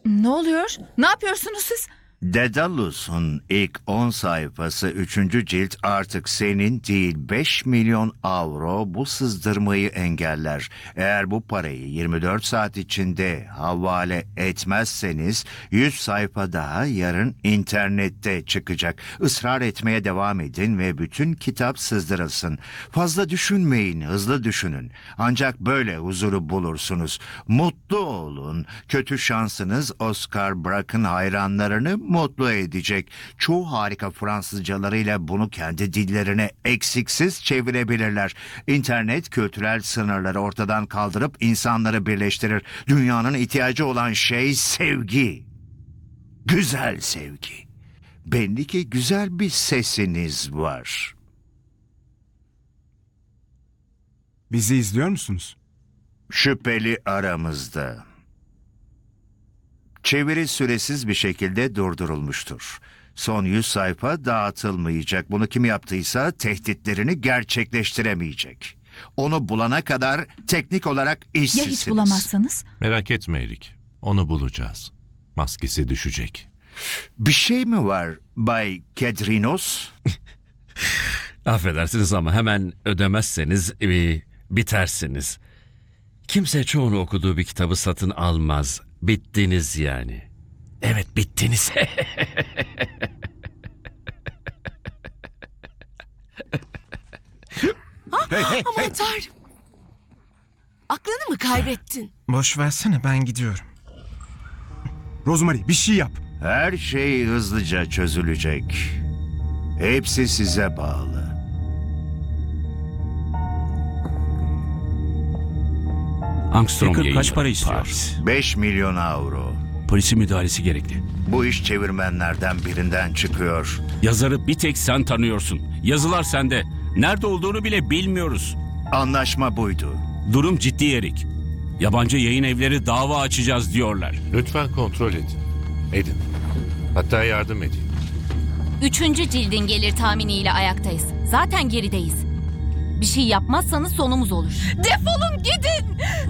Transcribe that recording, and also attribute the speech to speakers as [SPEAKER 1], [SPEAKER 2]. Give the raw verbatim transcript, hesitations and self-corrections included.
[SPEAKER 1] Ne oluyor? Ne yapıyorsunuz siz?
[SPEAKER 2] Daedalus'un ilk on sayfası üçüncü cilt artık senin değil beş milyon avro bu sızdırmayı engeller. Eğer bu parayı yirmi dört saat içinde havale etmezseniz yüz sayfa daha yarın internette çıkacak. Israr etmeye devam edin ve bütün kitap sızdırılsın. Fazla düşünmeyin, hızlı düşünün. Ancak böyle huzuru bulursunuz. Mutlu olun. Kötü şansınız Oscar Braque'ın hayranlarını mutlu edecek. Çoğu harika Fransızcalarıyla bunu kendi dillerine eksiksiz çevirebilirler. İnternet kültürel sınırları ortadan kaldırıp insanları birleştirir. Dünyanın ihtiyacı olan şey sevgi. Güzel sevgi. Belli ki güzel bir sesiniz var.
[SPEAKER 3] Bizi izliyor musunuz?
[SPEAKER 2] Şüpheli aramızda. Çeviri süresiz bir şekilde durdurulmuştur. Son yüz sayfa dağıtılmayacak. Bunu kim yaptıysa tehditlerini gerçekleştiremeyecek. Onu bulana kadar teknik olarak
[SPEAKER 1] Ya
[SPEAKER 2] işsizsiniz.
[SPEAKER 1] hiç bulamazsanız?
[SPEAKER 4] Merak etme Erik. Onu bulacağız. Maskesi düşecek.
[SPEAKER 2] Bir şey mi var Bay Kedrinos?
[SPEAKER 5] Affedersiniz ama hemen ödemezseniz e, bitersiniz. Kimse çoğunu okuduğu bir kitabı satın almaz. Bittiniz yani. Evet, bittiniz.
[SPEAKER 3] Hey, hey,
[SPEAKER 6] Aman
[SPEAKER 3] hey.
[SPEAKER 6] Tanrım. Aklını mı kaybettin?
[SPEAKER 3] Boş versene, ben gidiyorum. Rosemary, bir şey yap.
[SPEAKER 2] Her şey hızlıca çözülecek. Hepsi size bağlı.
[SPEAKER 7] Armstrong
[SPEAKER 8] Hacker kaç
[SPEAKER 7] yayınları,
[SPEAKER 8] para istiyor?
[SPEAKER 7] Paris.
[SPEAKER 2] beş milyon avro.
[SPEAKER 8] Polisin müdahalesi gerekli.
[SPEAKER 2] Bu iş çevirmenlerden birinden çıkıyor.
[SPEAKER 8] Yazarı bir tek sen tanıyorsun. Yazılar sende. Nerede olduğunu bile bilmiyoruz.
[SPEAKER 2] Anlaşma buydu.
[SPEAKER 8] Durum ciddi Erik. Yabancı yayın evleri dava açacağız diyorlar.
[SPEAKER 4] Lütfen kontrol edin. Edin. Hatta yardım edin.
[SPEAKER 9] Üçüncü cildin gelir tahminiyle ayaktayız. Zaten gerideyiz. Bir şey yapmazsanız sonumuz olur.
[SPEAKER 1] Defolun gidin!